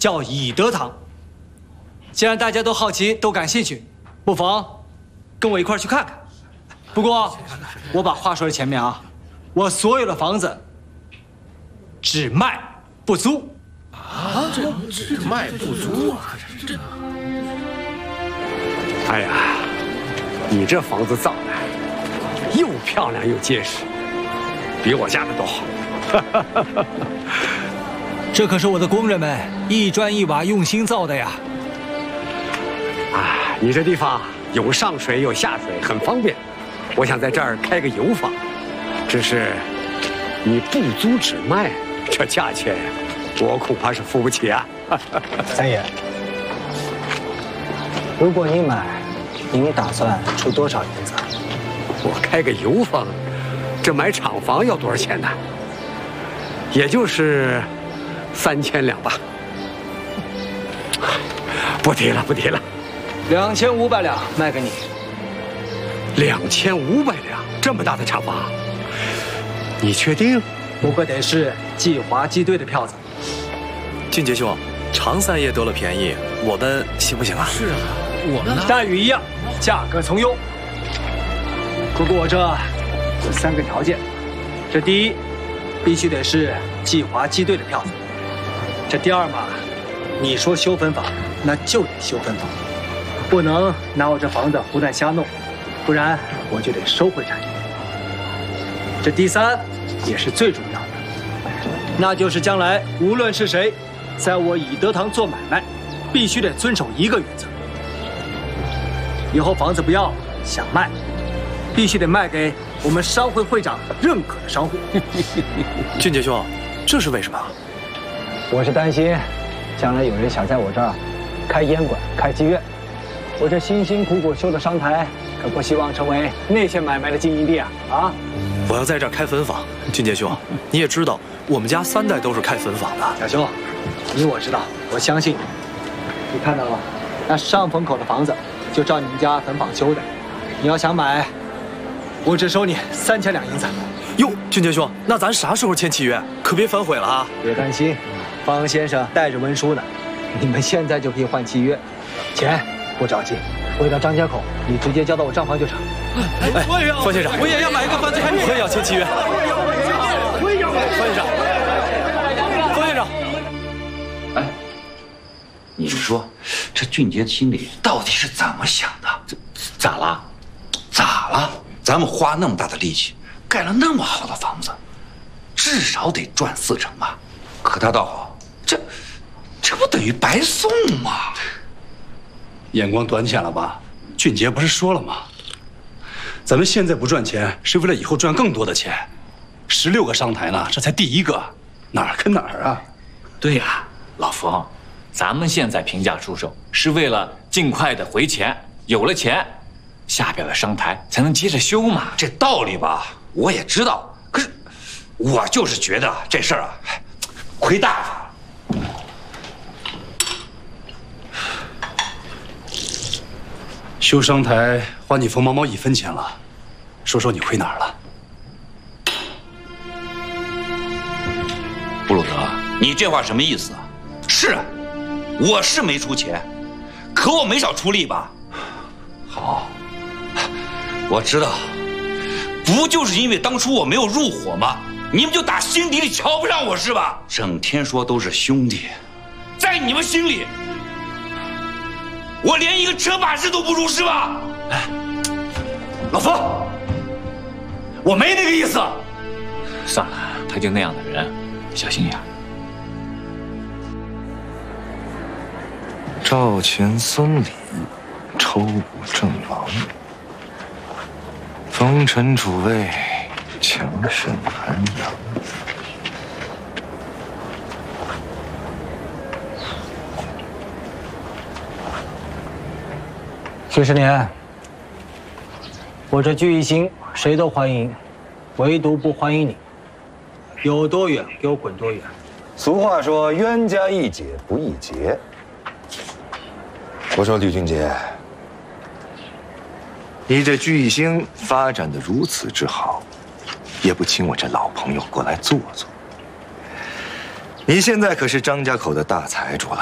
叫以德堂。既然大家都好奇、都感兴趣，不妨跟我一块儿去看看。不过，我把话说在前面啊，我所有的房子只卖不租。 啊，这只卖不租啊！这…… 哎呀，你这房子造的又漂亮又结实，比我家的都好。 这可是我的工人们一砖一瓦用心造的呀！ 啊，你这地方有上水有下水，很方便。我想在这儿开个油坊，只是你不租只卖，这价钱我恐怕是付不起啊。 三爷，如果你买，您打算出多少银子？ 我开个油坊，这买厂房要多少钱呢？也就是3000两吧。不提了，不提了。 2500两卖给你。 2500两，这么大的厂房，你确定？ 不过得是季华机队的票子。 俊杰兄，常三爷得了便宜，我们行不行啊？ 是啊，我们呢？ 待遇一样，价格从优。不过我这有3个条件，这第一，必须得是季华机队的票子。这第二嘛，你说修坟坊，那就得修坟坊，不能拿我这房子胡乱瞎弄，不然我就得收回产业。这第三，也是最重要的，那就是将来无论是谁，在我以德堂做买卖，必须得遵守一个原则：以后房子不要了，想卖，必须得卖给我们商会会长认可的商户。 俊杰兄，这是为什么？ 我是担心，将来有人想在我这儿开烟馆、开妓院，我这辛辛苦苦修的商台，可不希望成为那些买卖的经营地啊！啊！ 我要在这儿开坟坊。俊杰兄，你也知道，我们家3代都是开坟坊的。 小兄，你我知道，我相信你。你看到了，那上坟口的房子就照你们家坟坊修的。你要想买，我只收你3000两银子。 哟，俊杰兄，那咱啥时候签契约？可别反悔了啊！ 别担心，方先生带着文书呢，你们现在就可以换契约，钱不着急，回到张家口，你直接交到我账房就成。 哎，方先生，我也要买一个房子，我也要签契约。方先生，方先生， 哎，你说这俊杰心里到底是怎么想的？咋了？咋了？咱们花那么大的力气盖了那么好的房子，至少得赚4成吧？可他倒好，这不等于白送吗？ 眼光短浅了吧？俊杰不是说了吗？咱们现在不赚钱，是为了以后赚更多的钱。16个商台呢，这才第1个，哪儿跟哪儿啊？ 对呀，老冯，咱们现在平价出售，是为了尽快的回钱，有了钱，下边的商台才能接着修嘛。 这道理吧，我也知道，可是我就是觉得这事儿啊，亏大发了。 修商台花你冯毛毛1分钱了，说说你亏哪儿了？ 布鲁德，你这话什么意思啊？是啊，我是没出钱，可我没少出力吧？好，我知道，不就是因为当初我没有入伙吗？你们就打心底里瞧不上我是吧？整天说都是兄弟，在你们心里，我连一个车把式都不如是吧？ 哎，老冯，我没那个意思。 算了，他就那样的人，小心眼。 赵钱孙李，抽武阵亡。风尘主位，强盛寒阳。 70年，我这聚义兴谁都欢迎，唯独不欢迎你。有多远给我滚多远。 俗话说冤家宜解不宜结。我说吕俊杰， 你这聚义兴发展的如此之好，也不请我这老朋友过来坐坐。你现在可是张家口的大财主了，